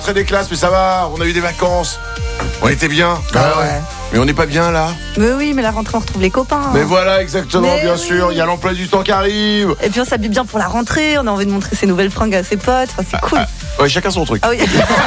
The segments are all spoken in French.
Très des classes, mais ça va, on a eu des vacances. On était bien. Ouais. Mais on n'est pas bien là. Mais oui, mais la rentrée, on retrouve les copains. Mais voilà, exactement, Mais bien oui. sûr. Il y a l'emploi du temps qui arrive. Et puis on s'habille bien pour la rentrée, on a envie de montrer ses nouvelles fringues à ses potes, enfin, c'est cool. Ouais, chacun son truc. Ah oui.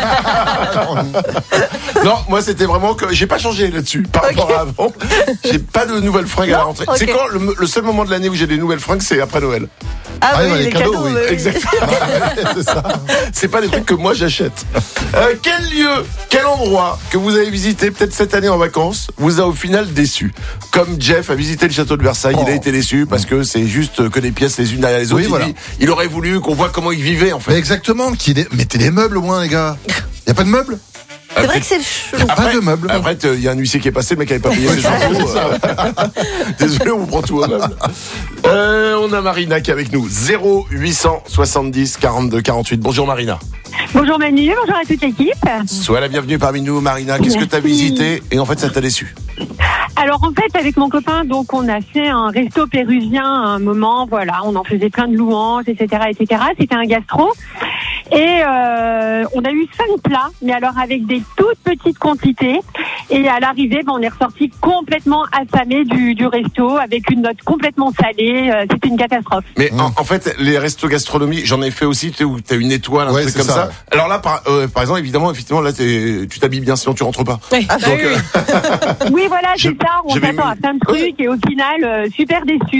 Non, moi c'était vraiment que j'ai pas changé là-dessus par rapport à avant. J'ai pas de nouvelles fringues à la rentrée. Ok. C'est quand le seul moment de l'année où j'ai des nouvelles fringues, c'est après Noël. Ah oui, ouais, les cadeaux, oui. Exactement. C'est ça. C'est pas des trucs que moi j'achète. Quel lieu, quel endroit que vous avez visité peut-être cette année en vacances vous a au final déçu? Comme Jeff a visité le château de Versailles, il a été déçu parce que c'est juste que des pièces les unes derrière les autres. Oui, voilà. Il aurait voulu qu'on voit comment il vivait en fait. Mais exactement, mettez des meubles au moins, les gars. Y a pas de meubles? C'est vrai que c'est chelou. Pas de meubles. Après, il y a un huissier qui est passé, le mec avait pas payé ses impôts. Désolé, on vous prend tout au meuble. On a Marina qui est avec nous. 0870 42 48. Bonjour Marina. Bonjour Manu, bonjour à toute l'équipe. Sois la bienvenue parmi nous Marina. Qu'est-ce que tu as visité et en fait ça t'a déçu? Alors en fait avec mon copain donc on a fait un resto péruvien à un moment, voilà, on en faisait plein de louanges, etc. C'était un gastro et on a eu 5 plats, mais alors avec des toutes petites quantités et à l'arrivée on est ressorti complètement affamé du resto avec une note complètement salée, c'était une catastrophe. Mais en fait les restos gastronomiques, j'en ai fait aussi, tu sais, où t'as une étoile, un Ouais, truc c'est comme ça. ça. Alors là par exemple, effectivement là tu t'habilles bien, sinon tu rentres pas. Ah, Donc Oui voilà, je- c'est ça, on je vais s'attend à plein de trucs et au final super déçu.